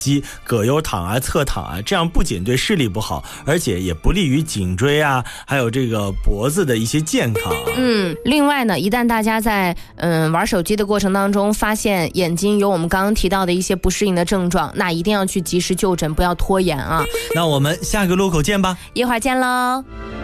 机葛优躺啊、侧躺啊，这样不仅对视力不好，而且也不利于颈椎啊，还有这个脖子的一些健康。 另外呢，一旦大家在玩手机的过程当中发现眼睛有我们刚刚提到的一些不适应的症状，那一定要去及时就诊，不要拖延啊。 那我们下个路口见吧， 一会儿见喽。